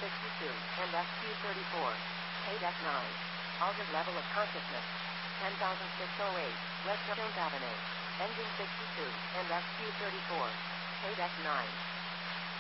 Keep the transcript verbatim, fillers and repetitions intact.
sixty-two, and S Q thirty-four. Paydeck nine. Altered level of consciousness. ten thousand six hundred eight, West Jones Avenue. Engine sixty-two, and S Q thirty-four. Paydeck nine.